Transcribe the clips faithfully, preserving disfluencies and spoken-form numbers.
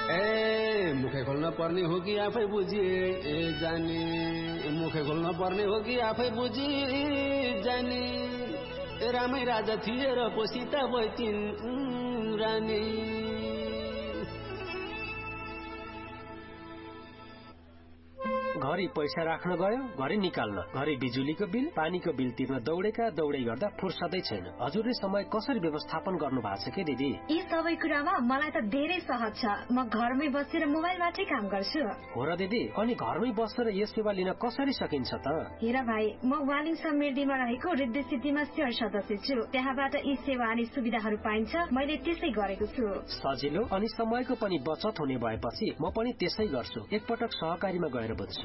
ए मुखे खोल्न पर्ने हो कि आफै बुझी ए जाने, मुखे खोल्न पर्ने हो कि आफै बुझी जाने। रामै राजा थिए र पोसिता भइथिन् रानी। घरि पैसा राख्न गयो, घरि निकाल्न, घरि बिजुलीको बिल, पानीको बिल तिर्न दौडेका दौडै गर्दा फुर्सदै छैन। हजुरले समय कसरी व्यवस्थापन गर्नु भएको छ के दिदी? यी सबै कुरामा मलाई त धेरै सहज छ। म घरमै बसेर मोबाइलबाटै काम गर्छु। हो र दिदी, अनि घरमै बसेर यो सेवा लिन कसरी सकिन्छ त? हेर भाइ, म वालिङ समृद्धिमा रहेको रिद्धि सिद्धिमा शेयर सदस्य छु। त्यहाँबाट यी सेवा अनि सुविधाहरू पाइन्छ। मैले त्यसै गरेको छु। सजिलो अनि समयको पनि बचत हुने भएपछि म पनि त्यसै गर्छु। एकपटक सहकारीमा गएर बुझ्छु।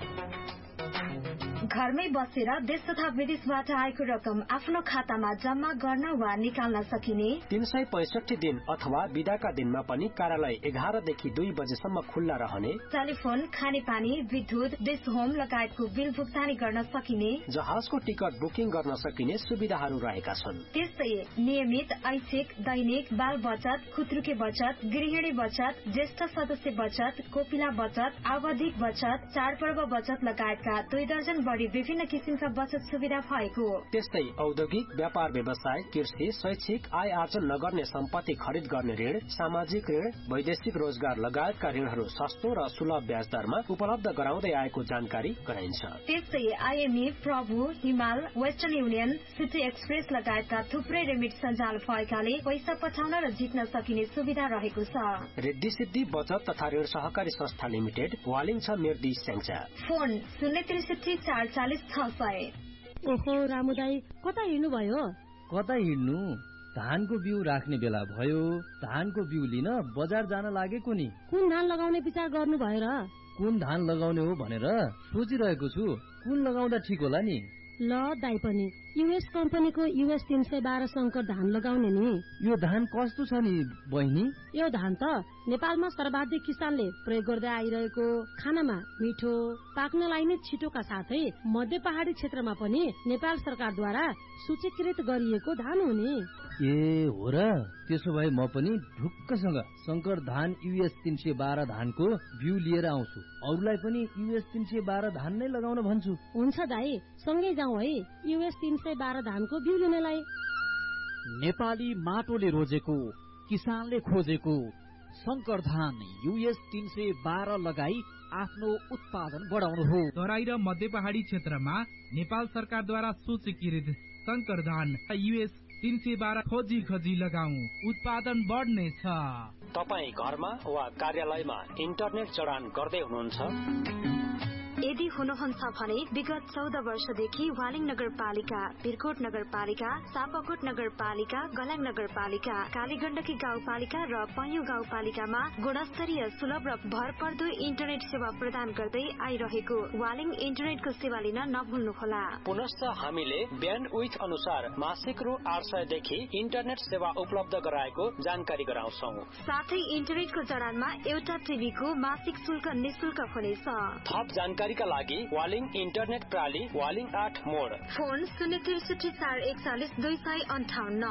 घरमै बसेर देश तथा विदेशबाट आएको रकम आफ्नो खातामा जम्मा गर्न वा निकाल्न सकिने तीन सय पैसठी दिन अथवा बिदाका दिनमा पनि कार्यालय एघारदेखि दुई बजेसम्म खुल्ला रहने, टेलिफोन, खानेपानी, विद्युत, डिस होम लगायतको बिल भुक्तानी गर्न सकिने, जहाजको टिकट बुकिङ गर्न सकिने सुविधाहरू रहेका छन्। त्यस्तै नियमित ऐच्छिक, दैनिक, बाल बचत, खुत्रुके बचत, गृहिणी बचत, ज्येष्ठ सदस्य बचत, कोपिला बचत, आवधिक बचत, चाडपर्व बचत लगायतका दुई दर्जन बढी विभिन्न किसिमका बचत सुविधा भएको। त्यस्तै औद्योगिक, व्यापार व्यवसाय, कृषि, शैक्षिक, आय आर्जन नगर्ने सम्पत्ति खरिद गर्ने ऋण, सामाजिक ऋण, वैदेशिक रोजगार लगायतका ऋणहरू सस्तो र सुलभ ब्याज दरमा उपलब्ध गराउँदै आएको जानकारी गराइन्छ। त्यस्तै आइएमई, प्रभु, हिमाल, वेस्टर्न युनियन, सिटी एक्सप्रेस लगायतका थुप्रै रेमिट सञ्जाल भएकाले पैसा पठाउन र जित्न सकिने सुविधा रहेको छ। रिद्धि सिद्धि बचत तथा ऋण सहकारी संस्था लिमिटेड, वालिङ छ मिर्दी स्याङ्जा। फोन शून्य त्रिसठी चार चालिस छ सय। ओहो रामुदाई, कता हिँड्नु भयो? कता हिँड्नु, धानको बिउ राख्ने बेला भयो। धानको बिउ लिन बजार जान लागेको नि। कुन धान लगाउने विचार गर्नु भयो र? कुन धान लगाउने हो भनेर सोचिरहेको छु। कुन लगाउँदा ठिक होला नि? ल दाई पनि युएस कम्पनीको युएस तीन सय बाह्र शंकर धान लगाउने नि। यो धान कस्तो छ नि बहिनी? यो धान त नेपालमा सर्वाधिक किसानले प्रयोग गर्दै आइरहेको, खानामा मिठो, पाक्नलाई नै छिटोका साथै मध्य पहाडी क्षेत्रमा पनि नेपाल सरकारद्वारा सूचीकृत गरिएको धान हो नि। ए हो र, त्यसो भए म पनि ढुक्कसँग शंकर धान युएस तीन सय बाह्र धानको बिउ लिएर आउँछु। अरूलाई पनि युएस तीन सय बाह्र धान नै लगाउन भन्छु। हुन्छ दाई, सँगै जाउँ है युएस तीन सय बाह्र धानको बिउ लिनलाई। नेपाली माटोले रोजेको, किसानले खोजेको शंकर धान युएस तीन सय बाह्र लगाई आफ्नो उत्पादन बढाउनु हो। तराई र मध्य पहाडी क्षेत्रमा नेपाल सरकारद्वारा सूचीकृत शंकर धान युएस तीन सय बाह्र खोजी खोजी लगाऊ, उत्पादन बढ्नेछ। तपाई घरमा वा कार्यालयमा इन्टरनेट जडान गर्दै हुनुहुन्छ? यदि हुनुहुन्छ भने विगत चौध वर्षदेखि वालिङ नगरपालिका, बिरकोट नगरपालिका, सापाकोट नगरपालिका, गलाङ नगरपालिका, कालीगण्डकी गाउँपालिका र पैयुँ गाउँपालिकामा गुणस्तरीय, सुलभ र भरपर्दो इन्टरनेट सेवा प्रदान गर्दै आइरहेको वालिङ इन्टरनेटको सेवा लिन नभुल्नुहोला। पुनश्च हामीले ब्यान्डविड्थ अनुसार मासिक रु आठ सय देखि इन्टरनेट सेवा उपलब्ध गराएको जानकारी गराउँछौ। साथै इन्टरनेटको जडानमा एउटा टिभीको मासिक शुल्क निशुल्क हुनेछ। थप जानकारी का लागि वालिङ इन्टरनेट प्रणाली, वालिङ आठ मोड। फोन शून्य त्रिसठी चार एकचालिस दुई सय अन्ठाउन्न।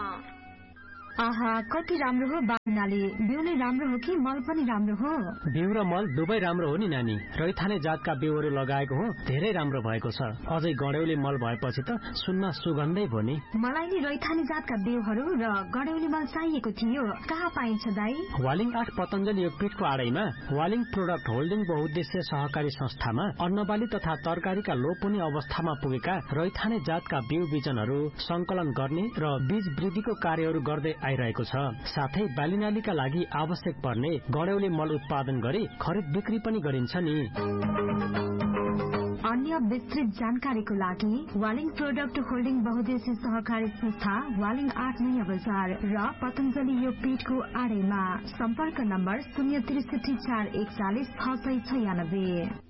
आहा, कति राम्रो हो बानाले। बिउ नै राम्रो हो कि मल पनि राम्रो हो? बिउ र मल दुवै राम्रो हो नि नानी। रैथाने जातका बिउहरू लगाएको हो, धेरै राम्रो भएको छ। अझै गड्यौली मल भएपछि त सुनमा सुगन्धै भयो नि। मलाई नि रैथाने जातका बिउहरू र गड्यौली मल चाहिएको थियो। कहाँ पाइन्छ दाई? वालिङ आठ पतञ्जलि योगपीठको आडैमा वालिङ प्रोडक्ट होल्डिङ बहुउद्देश्य सहकारी संस्थामा अन्नबाली तथा तरकारीका लोप हुने अवस्थामा पुगेका रैथाने जातका बिउ बिजनहरू संकलन गर्ने र बीज वृद्धिको कार्यहरू गर्दै आइरहेको छ। साथै बालीनालीका लागि आवश्यक पर्ने गड्यौली मल उत्पादन गरी खरिद बिक्री पनि गरिन्छ नि। अन्य विस्तृत जानकारीको लागि वालिङ प्रोडक्ट होल्डिङ बहुउद्देश्य सहकारी संस्था, वालिङ आठ नयाँ बजार र पतञ्जलि योगपीठको आडैमा। सम्पर्क नम्बर शून्य त्रिसठी चार एकचालिस छ सय छयानब्बे।